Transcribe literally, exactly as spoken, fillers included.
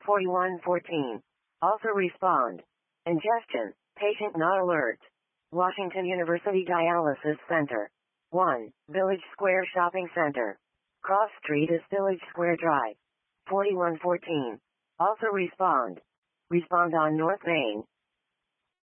forty-one fourteen. Also respond. Ingestion. Patient not alert. Washington University Dialysis Center. one. Village Square Shopping Center. Cross Street is Village Square Drive. forty-one fourteen. Also respond. Respond on North Main.